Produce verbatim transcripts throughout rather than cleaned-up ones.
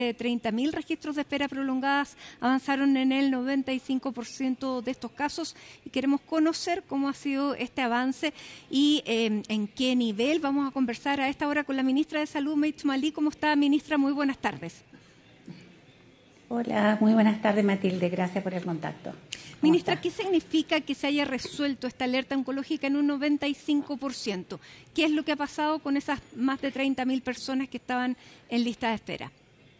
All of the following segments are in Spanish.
treinta mil registros de espera prolongadas, avanzaron en el noventa y cinco por ciento de estos casos y queremos conocer cómo ha sido este avance y eh, en qué nivel. Vamos a conversar a esta hora con la ministra de Salud, Meich Malí. ¿Cómo está, ministra? Muy buenas tardes. Hola, muy buenas tardes, Matilde. Gracias por el contacto. Ministra, está? ¿qué significa que se haya resuelto esta alerta oncológica en un noventa y cinco por ciento? ¿Qué es lo que ha pasado con esas más de treinta mil personas que estaban en lista de espera?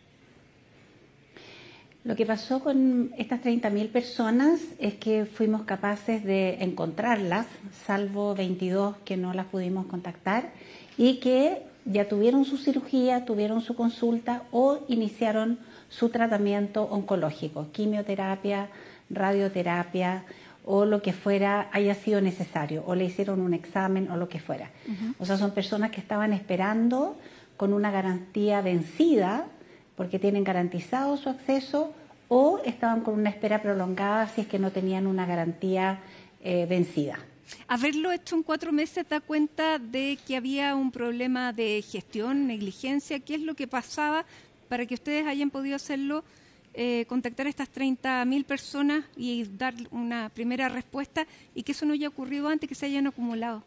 Lo que pasó con estas treinta mil personas es que fuimos capaces de encontrarlas, salvo veintidós que no las pudimos contactar y que ya tuvieron su cirugía, tuvieron su consulta o iniciaron su tratamiento oncológico, quimioterapia, radioterapia o lo que fuera haya sido necesario, o le hicieron un examen o lo que fuera. Uh-huh. O sea, son personas que estaban esperando con una garantía vencida porque tienen garantizado su acceso o estaban con una espera prolongada si es que no tenían una garantía eh, vencida. Haberlo hecho en cuatro meses da cuenta de que había un problema de gestión, negligencia. ¿Qué es lo que pasaba para que ustedes hayan podido hacerlo, eh, contactar a estas treinta mil personas y dar una primera respuesta y que eso no haya ocurrido antes, que se hayan acumulado?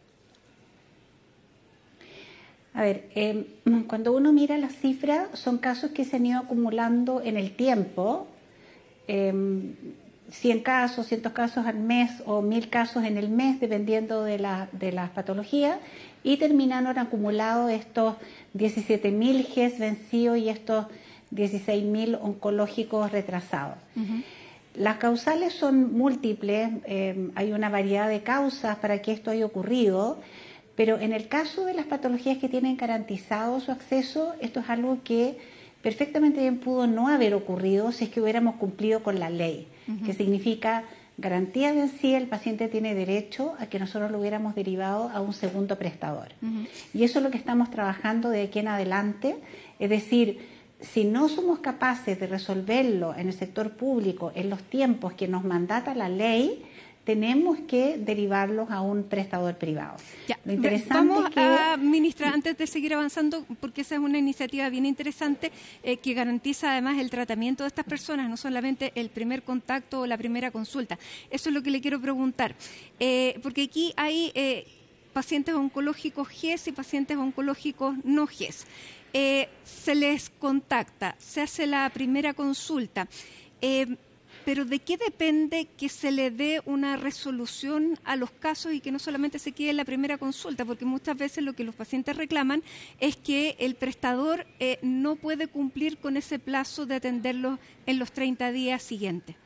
A ver, eh, cuando uno mira las cifras, son casos que se han ido acumulando en el tiempo, eh, cien casos, cientos casos al mes o mil casos en el mes, dependiendo de, la, de las patologías, y terminaron acumulados estos diecisiete mil G E S vencidos y estos dieciséis mil oncológicos retrasados. Uh-huh. Las causales son múltiples, eh, hay una variedad de causas para que esto haya ocurrido. Pero en el caso de las patologías que tienen garantizado su acceso, esto es algo que perfectamente bien pudo no haber ocurrido si es que hubiéramos cumplido con la ley, uh-huh. que significa garantía vencida, el paciente tiene derecho a que nosotros lo hubiéramos derivado a un segundo prestador. Uh-huh. Y eso es lo que estamos trabajando de aquí en adelante, es decir, si no somos capaces de resolverlo en el sector público en los tiempos que nos mandata la ley, tenemos que derivarlos a un prestador privado. Ya, Lo interesante vamos es que... a, ministra, antes de seguir avanzando, porque esa es una iniciativa bien interesante eh, que garantiza además el tratamiento de estas personas, no solamente el primer contacto o la primera consulta. Eso es lo que le quiero preguntar, eh, porque aquí hay eh, pacientes oncológicos G E S y pacientes oncológicos no G E S. Eh, se les contacta, se hace la primera consulta, eh, pero ¿de qué depende que se le dé una resolución a los casos y que no solamente se quede en la primera consulta? Porque muchas veces lo que los pacientes reclaman es que el prestador eh, no puede cumplir con ese plazo de atenderlos en los treinta días siguientes.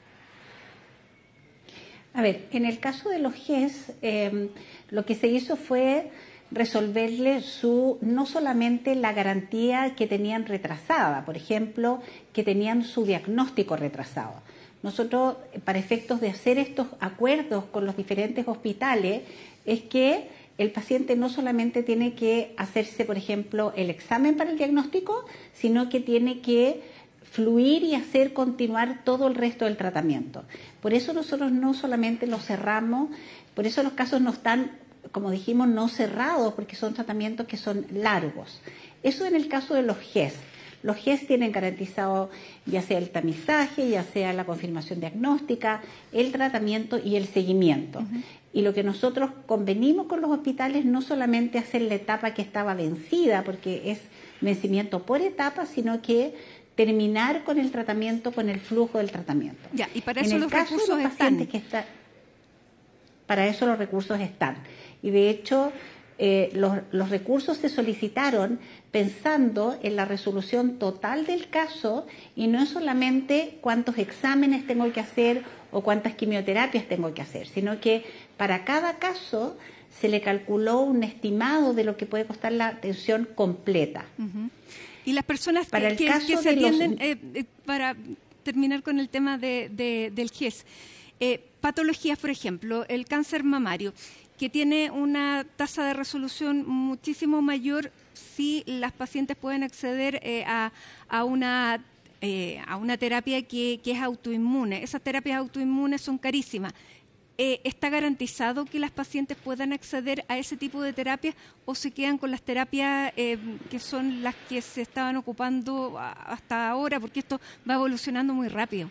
A ver, en el caso de los G E S, eh, lo que se hizo fue resolverle su no solamente la garantía que tenían retrasada, por ejemplo, que tenían su diagnóstico retrasado. Nosotros, para efectos de hacer estos acuerdos con los diferentes hospitales, es que el paciente no solamente tiene que hacerse, por ejemplo, el examen para el diagnóstico, sino que tiene que fluir y hacer continuar todo el resto del tratamiento. Por eso nosotros no solamente lo cerramos, por eso los casos no están, como dijimos, no cerrados, porque son tratamientos que son largos. Eso en el caso de los G E S. Los G E S tienen garantizado ya sea el tamizaje, ya sea la confirmación diagnóstica, el tratamiento y el seguimiento. Uh-huh. Y lo que nosotros convenimos con los hospitales no solamente hacer la etapa que estaba vencida, porque es vencimiento por etapa, sino que terminar con el tratamiento, con el flujo del tratamiento. Ya, y para eso en los recursos los están. Que está, para eso los recursos están. Y de hecho, eh, los, los recursos se solicitaron pensando en la resolución total del caso y no solamente cuántos exámenes tengo que hacer o cuántas quimioterapias tengo que hacer, sino que para cada caso se le calculó un estimado de lo que puede costar la atención completa. Uh-huh. Y las personas que, para el que, caso que se de atienden, los... eh, eh, para terminar con el tema de, de, del G E S, eh, patologías, por ejemplo, el cáncer mamario, que tiene una tasa de resolución muchísimo mayor si las pacientes pueden acceder eh, a, a, una, eh, a una terapia que, que es autoinmune. Esas terapias autoinmunes son carísimas. eh, ¿está garantizado que las pacientes puedan acceder a ese tipo de terapias o se quedan con las terapias eh, que son las que se estaban ocupando hasta ahora? Porque esto va evolucionando muy rápido.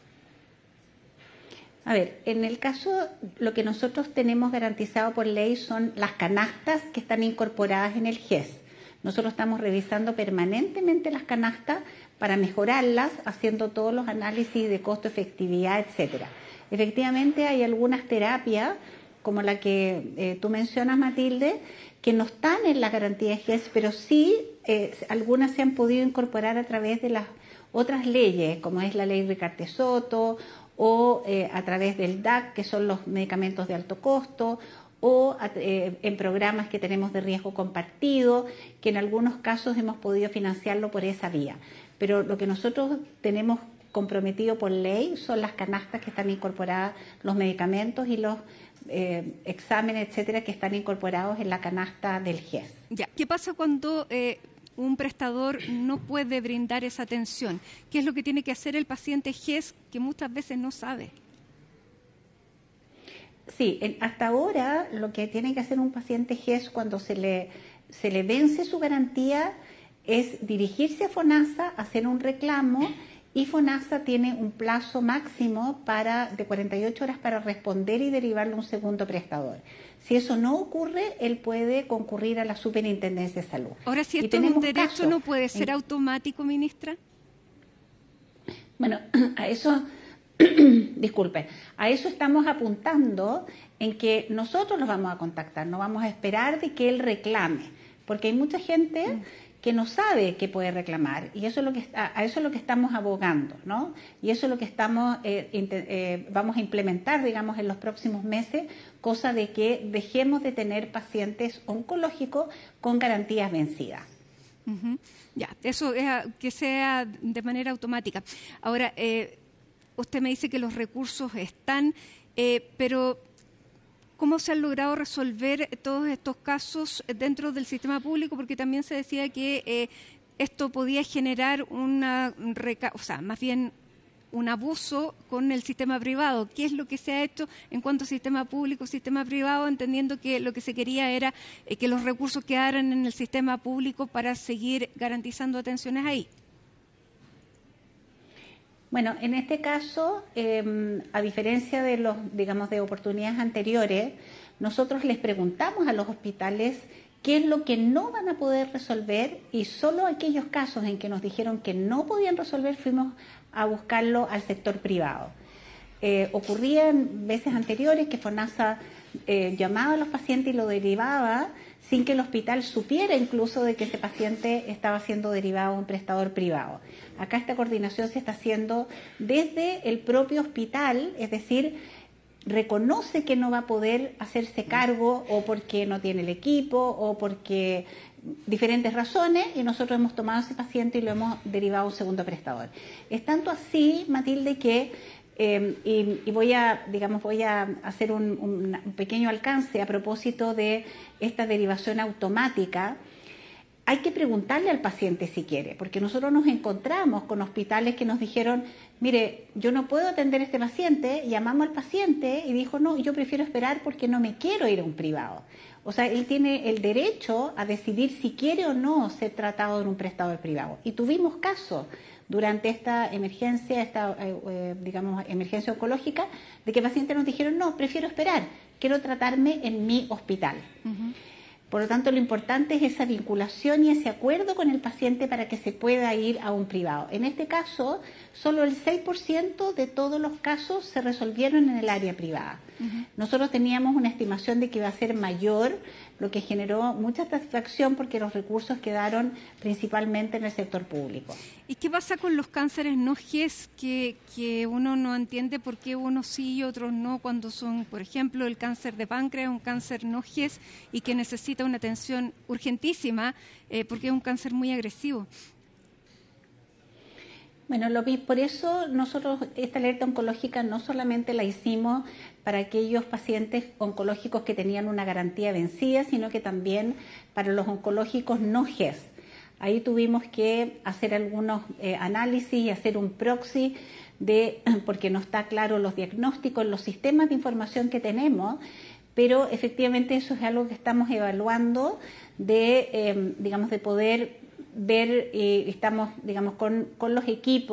A ver, en el caso, lo que nosotros tenemos garantizado por ley son las canastas que están incorporadas en el G E S. Nosotros estamos revisando permanentemente las canastas para mejorarlas, haciendo todos los análisis de costo, efectividad, etcétera. Efectivamente, hay algunas terapias, como la que eh, tú mencionas, Matilde, que no están en la garantía de G E S, pero sí eh, algunas se han podido incorporar a través de las otras leyes, como es la ley Ricarte-Soto, o eh, a través del D A C, que son los medicamentos de alto costo, o eh, en programas que tenemos de riesgo compartido, que en algunos casos hemos podido financiarlo por esa vía. Pero lo que nosotros tenemos comprometido por ley son las canastas que están incorporadas, los medicamentos y los eh, exámenes, etcétera, que están incorporados en la canasta del G E S. Ya. ¿Qué pasa cuando eh, un prestador no puede brindar esa atención? ¿Qué es lo que tiene que hacer el paciente G E S que muchas veces no sabe? Sí, en, hasta ahora lo que tiene que hacer un paciente G E S cuando se le, se le vence su garantía es dirigirse a FONASA, hacer un reclamo, y FONASA tiene un plazo máximo para, de cuarenta y ocho horas para responder y derivarlo a un segundo prestador. Si eso no ocurre, él puede concurrir a la Superintendencia de Salud. Ahora, si esto es un derecho, casos, ¿no puede ser en... automático, ministra? Bueno, a eso... Disculpe, a eso estamos apuntando, en que nosotros los vamos a contactar, no vamos a esperar de que él reclame, porque hay mucha gente mm. que no sabe que puede reclamar, y eso es lo que está, a eso es lo que estamos abogando, ¿no? Y eso es lo que estamos eh, eh, vamos a implementar, digamos, en los próximos meses, cosa de que dejemos de tener pacientes oncológicos con garantías vencidas. Uh-huh. Ya, eso es a, que sea de manera automática. Ahora, eh, usted me dice que los recursos están, eh, pero ¿cómo se han logrado resolver todos estos casos dentro del sistema público? Porque también se decía que eh, esto podía generar una, reca- o sea, más bien un abuso con el sistema privado. ¿Qué es lo que se ha hecho en cuanto a sistema público, sistema privado, entendiendo que lo que se quería era eh, que los recursos quedaran en el sistema público para seguir garantizando atenciones ahí? Bueno, en este caso, eh, a diferencia de los, digamos, de oportunidades anteriores, nosotros les preguntamos a los hospitales qué es lo que no van a poder resolver, y solo aquellos casos en que nos dijeron que no podían resolver fuimos a buscarlo al sector privado. Eh, ocurría en veces anteriores que FONASA eh, llamaba a los pacientes y lo derivaba sin que el hospital supiera incluso de que ese paciente estaba siendo derivado a un prestador privado. Acá esta coordinación se está haciendo desde el propio hospital, es decir, reconoce que no va a poder hacerse cargo o porque no tiene el equipo o porque diferentes razones, y nosotros hemos tomado a ese paciente y lo hemos derivado a un segundo prestador. Es tanto así, Matilde, que Eh, y, y voy a, digamos, voy a hacer un, un, un pequeño alcance a propósito de esta derivación automática. Hay que preguntarle al paciente si quiere, porque nosotros nos encontramos con hospitales que nos dijeron, mire, yo no puedo atender a este paciente, llamamos al paciente y dijo, no, yo prefiero esperar porque no me quiero ir a un privado. O sea, él tiene el derecho a decidir si quiere o no ser tratado en un prestador privado. Y tuvimos casos durante esta emergencia, esta, eh, digamos, emergencia oncológica, de que pacientes nos dijeron, no, prefiero esperar, quiero tratarme en mi hospital. Uh-huh. Por lo tanto, lo importante es esa vinculación y ese acuerdo con el paciente para que se pueda ir a un privado. En este caso, solo el seis por ciento de todos los casos se resolvieron en el área privada. Uh-huh. Nosotros teníamos una estimación de que iba a ser mayor, lo que generó mucha satisfacción porque los recursos quedaron principalmente en el sector público. ¿Y qué pasa con los cánceres no G E S que, que uno no entiende por qué unos sí y otros no, cuando son, por ejemplo, el cáncer de páncreas, un cáncer no G E S y que necesita una atención urgentísima eh, porque es un cáncer muy agresivo? Bueno, lo, por eso nosotros esta alerta oncológica no solamente la hicimos para aquellos pacientes oncológicos que tenían una garantía vencida, sino que también para los oncológicos no G E S. Ahí tuvimos que hacer algunos eh, análisis y hacer un proxy de, porque no está claro los diagnósticos, los sistemas de información que tenemos, pero efectivamente eso es algo que estamos evaluando de, eh, digamos, de poder ver, eh, estamos, digamos, con, con los equipos